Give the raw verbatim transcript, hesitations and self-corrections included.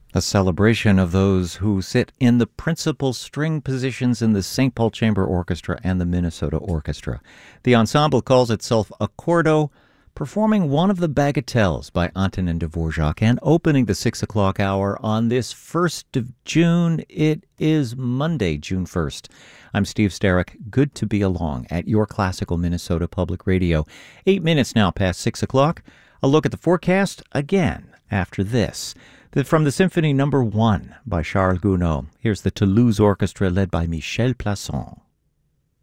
A celebration of those who sit in the principal string positions in the Saint Paul Chamber Orchestra and the Minnesota Orchestra. The ensemble calls itself Accordo, performing one of the bagatelles by Antonin Dvorak and opening the six o'clock hour on this first of June. It is Monday, June first. I'm Steve Starrick. Good to be along at your classical Minnesota Public Radio. Eight minutes now past six o'clock. A look at the forecast again after this. From the Symphony Number One by Charles Gounod. Here's the Toulouse Orchestra led by Michel Plasson.